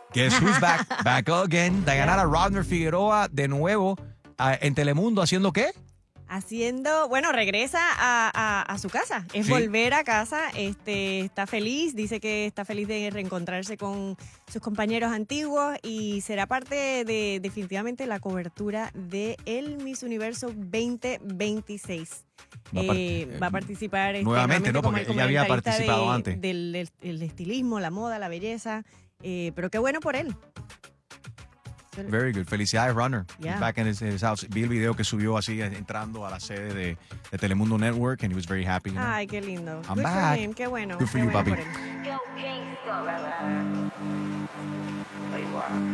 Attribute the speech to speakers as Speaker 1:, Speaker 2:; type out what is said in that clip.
Speaker 1: Guess who's back? Back again. Dayanara Rodner Figueroa de nuevo en Telemundo, ¿haciendo qué?
Speaker 2: Regresa a su casa. Es
Speaker 1: Sí.
Speaker 2: volver a casa. Está feliz, dice que está feliz de reencontrarse con sus compañeros antiguos y será parte de definitivamente la cobertura de el Miss Universo 2026. Va a participar
Speaker 1: nuevamente, ¿no?
Speaker 2: como
Speaker 1: Porque
Speaker 2: el
Speaker 1: ella había
Speaker 2: comentarista
Speaker 1: participado antes.
Speaker 2: del el estilismo, la moda, la belleza. Pero qué bueno por él.
Speaker 1: Very good. Felicidades, Runner.
Speaker 2: Yeah.
Speaker 1: He's back in his house. Vi el video que subió así entrando a la sede de Telemundo Network and he was very happy. You know?
Speaker 2: Ay, qué lindo.
Speaker 1: I'm
Speaker 2: Good
Speaker 1: back.
Speaker 2: for him, qué bueno.
Speaker 1: Good for
Speaker 2: qué
Speaker 1: you,
Speaker 2: bueno
Speaker 1: papi.
Speaker 2: por él.